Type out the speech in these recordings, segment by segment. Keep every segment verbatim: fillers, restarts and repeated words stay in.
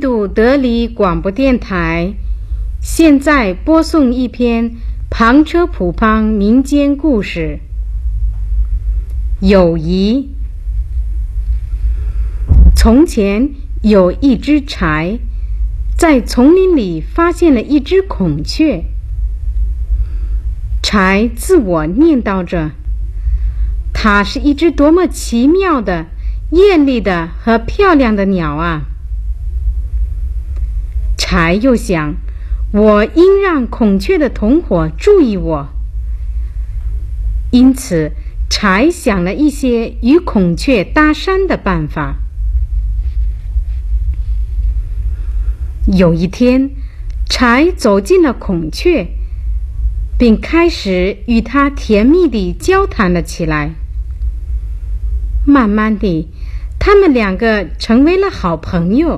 度德里广播电台现在播送一篇旁车普邦民间故事。友谊。从前有一只柴，在丛林里发现了一只孔雀。柴自我念叨着，它是一只多么奇妙的、艳丽的和漂亮的鸟啊！柴又想，我应让孔雀的同伙注意我。因此，柴想了一些与孔雀搭讪的办法。有一天，柴走进了孔雀，并开始与它甜蜜地交谈了起来。慢慢地，他们两个成为了好朋友。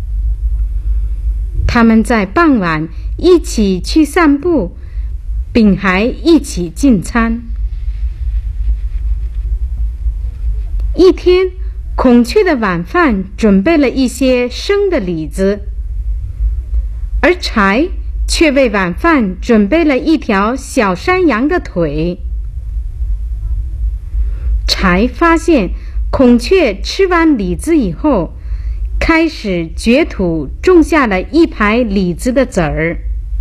他们在傍晚一起去散步，并还一起进餐。一天，孔雀的晚饭准备了一些生的李子，而柴却为晚饭准备了一条小山羊的腿。柴发现孔雀吃完李子以后，开始掘土种下了一排李子的籽儿。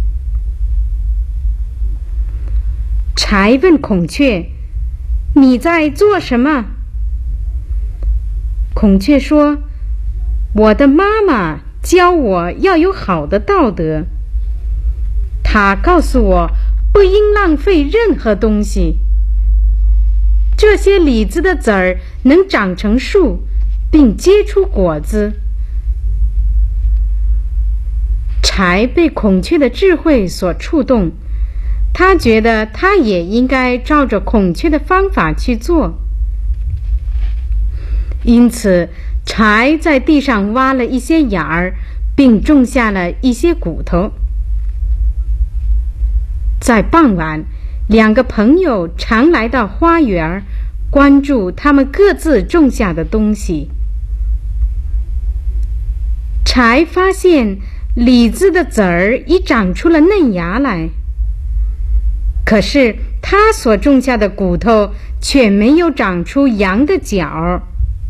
柴问孔雀：“你在做什么？”孔雀说：“我的妈妈教我要有好的道德。她告诉我不应浪费任何东西。这些李子的籽儿能长成树，并结出果子。”柴被孔雀的智慧所触动，他觉得他也应该照着孔雀的方法去做。因此，柴在地上挖了一些眼儿，并种下了一些骨头。在傍晚，两个朋友常来到花园，关注他们各自种下的东西。柴发现李子的籽儿已长出了嫩芽来，可是他所种下的骨头却没有长出羊的角。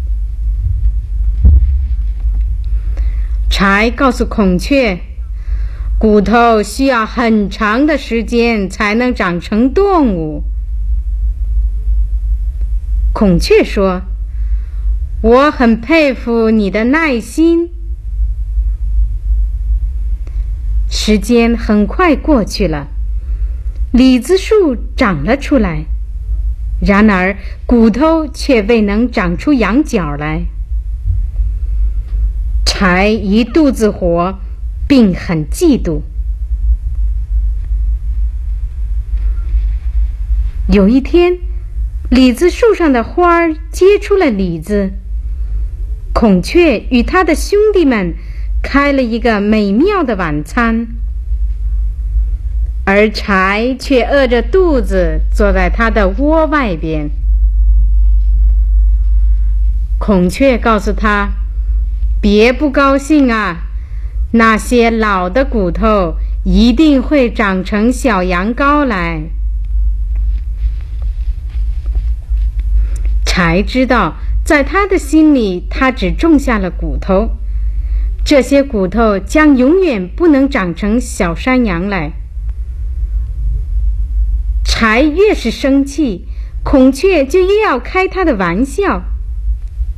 柴告诉孔雀，骨头需要很长的时间才能长成动物。孔雀说：“我很佩服你的耐心。”时间很快过去了，李子树长了出来，然而骨头却未能长出羊角来。柴一肚子火，并很嫉妒。有一天，李子树上的花儿结出了李子，孔雀与他的兄弟们开了一个美妙的晚餐，而柴却饿着肚子坐在他的窝外边。孔雀告诉他：“别不高兴啊，那些老的骨头一定会长成小羊羔来。”柴知道，在他的心里，他只种下了骨头，这些骨头将永远不能长成小山羊来。柴越是生气，孔雀就越要开他的玩笑。